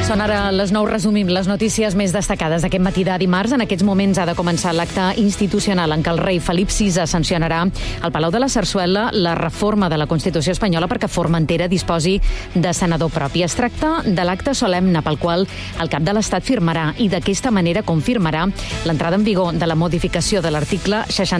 Són ara les 9, resumim les notícies més destacades d'aquest matí de dimarts. En aquests moments ha de començar l'acte institucional en què el rei Felip VI sancionarà al Palau de la Sarsuela la reforma de la Constitució espanyola perquè Formentera disposi de senador propi. Es tracta de l'acte solemne pel qual el cap de l'Estat firmarà i d'aquesta manera confirmarà l'entrada en vigor de la modificació de l'article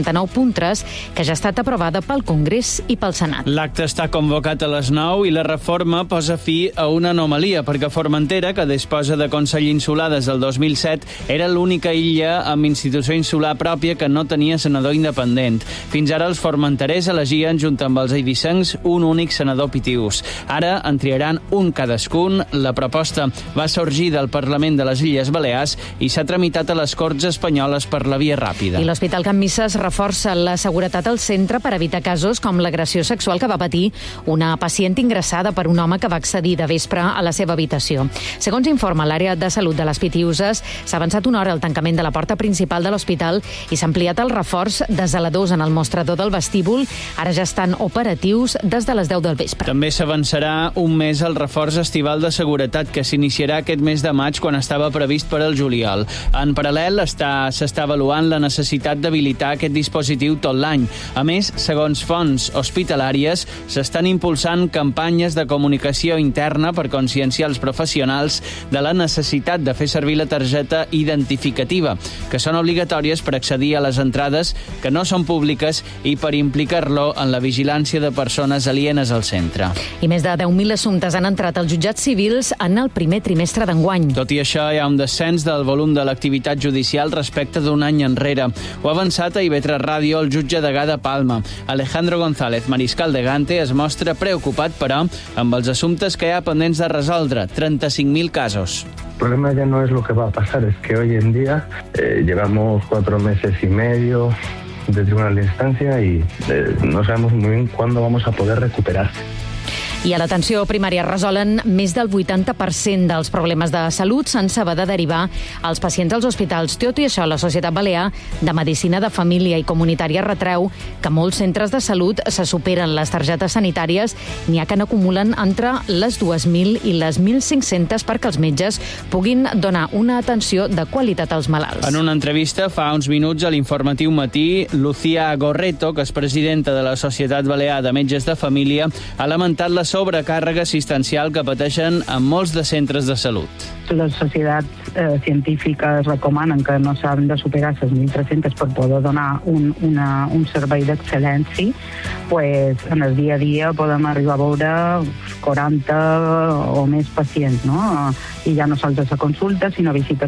69.3 que ja ha estat aprovada pel Congrés i pel Senat. L'acte està convocat a les 9 i la reforma posa fi a una anomalia perquè Formentera, que disposa de Consell Insular des del 2007, era l'única illa amb institució insular pròpia que no tenia senador independent. Fins ara els formenterers elegien, junt amb els eivissencs, un únic senador pitius. Ara en triaran un cadascun. La proposta va sorgir del Parlament de les Illes Balears i s'ha tramitat a les Corts Espanyoles per la via ràpida. I l'Hospital Can Misses reforça la seguretat al centre per evitar casos com l'agressió sexual que va patir una pacient ingressada per un home que va accedir de vespre a la seva habitació. Segons informa l'àrea de salut de les Pitiuses, s'ha avançat una hora el tancament de la porta principal de l'hospital i s'ha ampliat el reforç de zeladors en el mostrador del vestíbul. Ara ja estan operatius des de les 10 del vespre. També s'avançarà un mes el reforç estival de seguretat que s'iniciarà aquest mes de maig quan estava previst per al juliol. En paral·lel s'està avaluant la necessitat d'habilitar aquest dispositiu tot l'any. A més, segons fonts hospitalàries, s'estan impulsant campanyes de comunicació interna per conscienciar els professionals de la necessitat de fer servir la targeta identificativa, que són obligatòries per accedir a les entrades que no són públiques i per implicar-lo en la vigilància de persones alienes al centre. I més de 10.000 assumptes han entrat als jutjats civils en el primer trimestre d'enguany. Tot i això, hi ha un descens del volum de l'activitat judicial respecte d'un any enrere. Ho ha avançat a IB3 Ràdio el jutge degà de Palma. Alejandro González, mariscal de Gante, es mostra preocupat, però, amb els assumptes que hi ha pendents de resoldre, 35.000 casos. El problema ya no es lo que va a pasar, es que hoy en día llevamos 4 meses y medio de tribunal de instancia y no sabemos muy bien cuándo vamos a poder recuperar. I a l'atenció primària resolen més del 80% dels problemes de salut sense haver de derivar els pacients als hospitals. Tot i això, la Societat Balear de Medicina de Família i Comunitària retreu que molts centres de salut se superen les targetes sanitàries, n'hi ha que n'acumulen entre les 2.000 i les 1.500 perquè els metges puguin donar una atenció de qualitat als malalts. En una entrevista fa uns minuts a l'Informatiu Matí, Lucía Gorreto, que és presidenta de la Societat Balear de Metges de Família, ha lamentat la sobrecàrrega assistencial que pateixen en molts de centres de salut. Les societats científiques recomanen que no s'han de superar les 1.300 per poder donar un servei d'excel·lència. Pues, en el dia a dia podem arribar a veure 40 o més pacients, no? I ja no sols a la consulta, sinó visites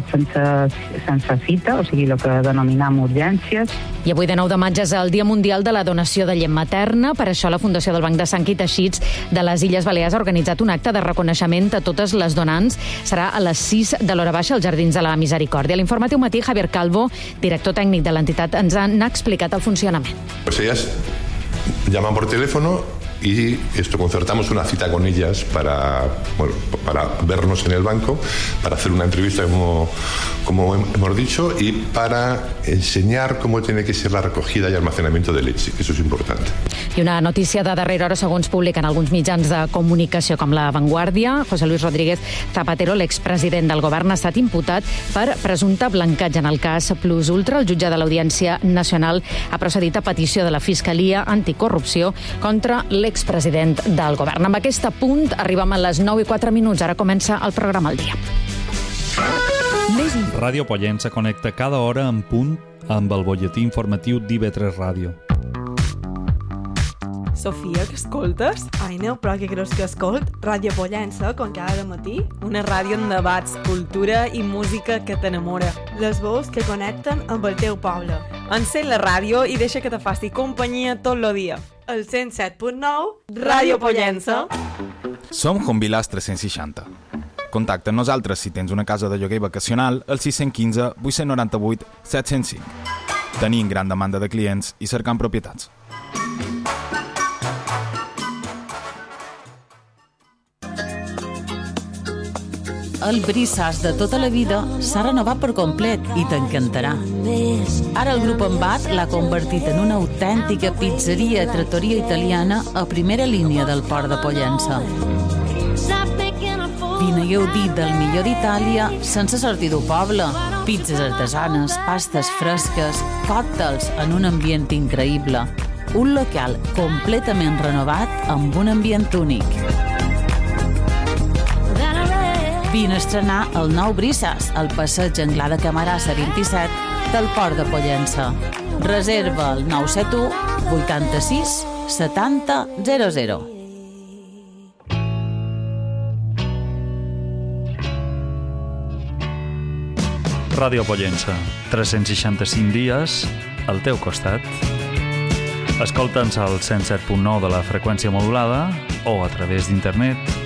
sense cita, o sigui, el que denominem urgències. I avui de 9 de maig és el Dia Mundial de la Donació de Llet Materna. Per això la Fundació del Banc de Sang i Teixits de les Illes Balears ha organitzat un acte de reconeixement a totes les donants. Serà a les 6 de l'hora baixa als Jardins de la Misericòrdia. A l'Informatiu Matí, Javier Calvo, director tècnic de l'entitat, ens n'ha explicat el funcionament. Pues ellas llaman por teléfono y concertamos una cita con ellas para vernos en el banco, para hacer una entrevista como hemos dicho y para enseñar cómo tiene que ser la recogida y almacenamiento de leche, que eso es importante. I una notícia de darrera hora, segons publiquen alguns mitjans de comunicació com La Vanguardia. José Luis Rodríguez Zapatero, l'expresident del govern, ha estat imputat per presumpte blancatge en el cas Plus Ultra. El jutge de l'Audiència Nacional ha procedit a petició de la Fiscalia Anticorrupció contra l'expresident del govern. Amb aquest punt arribem a les 9:04. Ara comença el programa al dia. Ràdio Pollença connecta cada hora en punt amb el butlletí informatiu d'IB3 Ràdio. Sofia, que escoltes? Ai, Neu, però què creus que escolt? Ràdio Pollença, com cada matí. Una ràdio amb debats, cultura i música que t'enamora. Les veus que connecten amb el teu poble. Encén la ràdio i deixa que te faci companyia tot el dia. El 107.9, Ràdio Pollença. Som Jubilars 360. Contacta amb nosaltres si tens una casa de lloguer vacacional al 615 898 705. Tenim gran demanda de clients i cercant propietats. El brissàs de tota la vida s'ha renovat per complet i t'encantarà. Ara el grup Embat l'ha convertit en una autèntica pizzeria i trattoria italiana a primera línia del port de Pollença. Vine i gaudir del millor d'Itàlia sense sortir del poble. Pizzas artesanes, pastes fresques, còctels en un ambient increïble. Un local completament renovat amb un ambient únic. Vine a estrenar el nou Brisas, al passeig Anglada Camarasa 27 del Port de Pollença. Reserva el 971 86 70 00. Ràdio Pollença, 365 dies al teu costat. Escolta'ns al 107.9 de la freqüència modulada o a través d'internet